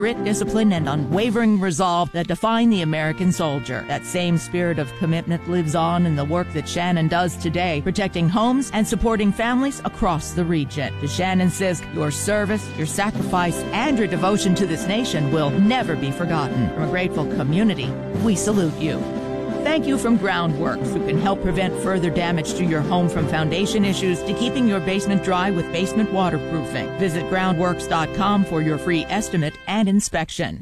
grit, discipline, and unwavering resolve that define the American soldier. That same spirit of commitment lives on in the work that Shannon does today, protecting homes and supporting families across the region. To Shannon Sisk, your service, your sacrifice, and your devotion to this nation will never be forgotten. From a grateful community, we salute you. Thank you from Groundworks, who can help prevent further damage to your home from foundation issues to keeping your basement dry with basement waterproofing. Visit groundworks.com for your free estimate and inspection.